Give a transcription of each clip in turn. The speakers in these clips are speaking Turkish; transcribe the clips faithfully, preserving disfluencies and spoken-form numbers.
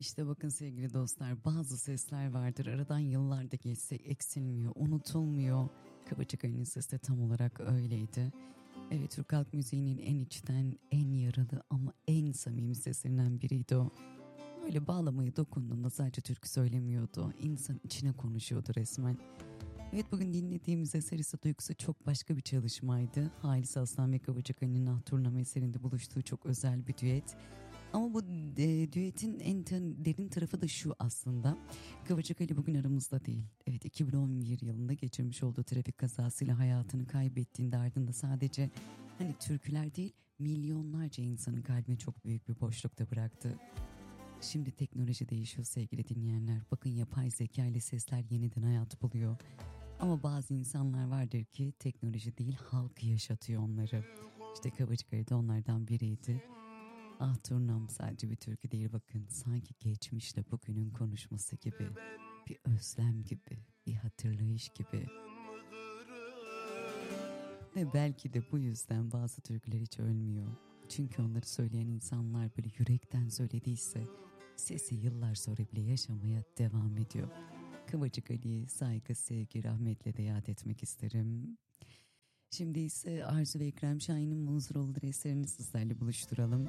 İşte bakın sevgili dostlar, bazı sesler vardır, aradan yıllar da geçse eksilmiyor, unutulmuyor. Kıvırcık Ali'nin sesi de tam olarak öyleydi. Evet, Türk halk müziğinin en içten, en yaralı ama en samimi seslerinden biriydi o. Böyle bağlamayı dokunduğunda sadece türkü söylemiyordu, İnsan içine konuşuyordu resmen. Evet, bugün dinlediğimiz eser ise duygusu çok başka bir çalışmaydı. Halis Aslan ve Kıvırcık Ali'nin Ah Turnam eserinde buluştuğu çok özel bir düet. Ama bu e, düetin en ten, derin tarafı da şu aslında. Kıvırcık Ali bugün aramızda değil. Evet, iki bin on bir yılında geçirmiş olduğu trafik kazasıyla hayatını kaybettiğinde ardında sadece hani türküler değil, milyonlarca insanın kalbine çok büyük bir boşlukta bıraktı. Şimdi teknoloji değişiyor sevgili dinleyenler. Bakın, yapay zeka ile sesler yeniden hayat buluyor. Ama bazı insanlar vardır ki teknoloji değil, halk yaşatıyor onları. İşte Kıvırcık Ali de onlardan biriydi. Ah Turnam sadece bir türkü değil, bakın. Sanki geçmişle bugünün konuşması gibi. Bir özlem gibi, bir hatırlayış gibi. Ve belki de bu yüzden bazı türküler hiç ölmüyor. Çünkü onları söyleyen insanlar böyle yürekten söylediyse sesi yıllar sonra bile yaşamaya devam ediyor. Kıvırcık Ali'yi saygı, sevgi, rahmetle de yad etmek isterim. Şimdi ise Arzu ve Ekrem Şahin'in Munzur Olur eserini sizlerle buluşturalım.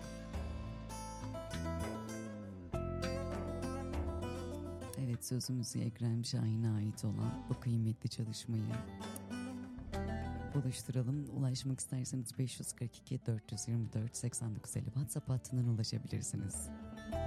Evet, sözümüzü Ekrem Şahin'e ait olan bu kıymetli çalışmayı buluşturalım. Ulaşmak isterseniz beş yüz kırk iki dört yüz yirmi dört seksen dokuz elli WhatsApp hattından ulaşabilirsiniz.